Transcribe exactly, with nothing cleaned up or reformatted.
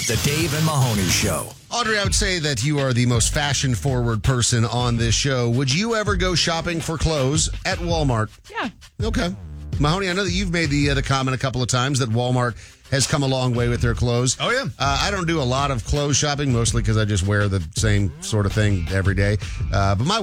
The Dave and Mahoney Show. Audrey, I would say that you are the most fashion-forward person on this show. Would you ever go shopping for clothes at Walmart? Yeah. Okay. Mahoney, I know that you've made the, uh, the comment a couple of times that Walmart has come a long way with their clothes. Oh, yeah. Uh, I don't do a lot of clothes shopping, mostly because I just wear the same sort of thing every day. Uh, but my